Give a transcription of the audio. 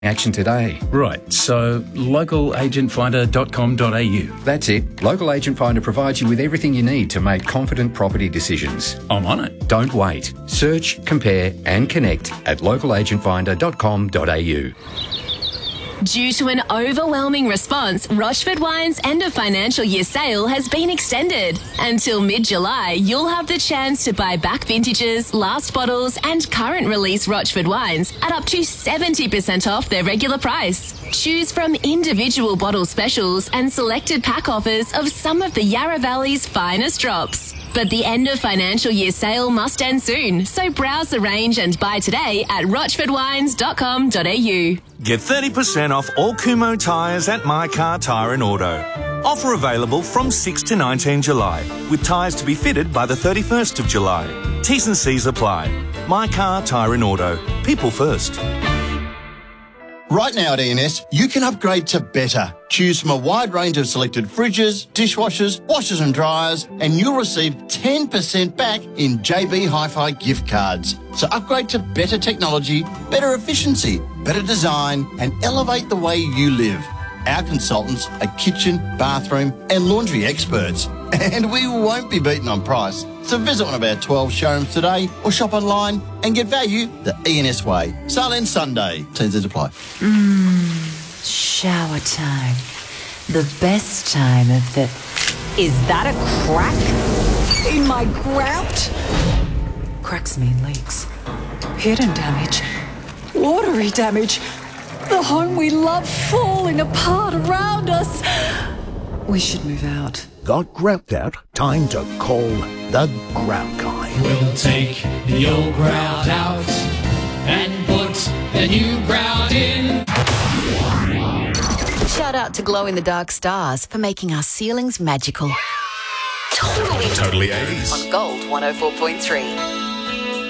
Action today. Right, so localagentfinder.com.au. That's it. Local Agent Finder provides you with everything you need to make confident property decisions. I'm on it. Don't wait. Search, compare and connect at localagentfinder.com.au. Due to an overwhelming response, Rochford Wine's end of financial year sale has been extended. Until mid-July, you'll have the chance to buy back vintages, last bottles and current release Rochford Wines at up to 70% off their regular price. Choose from individual bottle specials and selected pack offers of some of the Yarra Valley's finest drops. But the end of financial year sale must end soon, so browse the range and buy today at rochfordwines.com.au. Get 30% off all Kumho tyres at My Car Tyre and Auto. Offer available from 6 to 19 July, with tyres to be fitted by the 31st of July. T's and C's apply. My Car Tyre and Auto. People first. Right now at E&S, you can upgrade to better. Choose from a wide range of selected fridges, dishwashers, washers and dryers, and you'll receive 10% back in JB Hi-Fi gift cards. So upgrade to better technology, better efficiency, better design, and elevate the way you live. Our consultants are kitchen, bathroom and laundry experts. And we won't be beaten on price. So visit one of our 12 showrooms today or shop online and get value the E&S way. Sale ends Sunday. T's apply. Shower time. The best time of the... Is that a crack in my grout? Cracks mean leaks. Hidden damage. Watery damage. The home we love falling apart around us. We should move out. Got grout out? Time to call the Grout Guy. We'll take the old grout out and put the new grout in. Shout out to Glow in the Dark Stars for making our ceilings magical. Totally 80s. On Gold 104.3.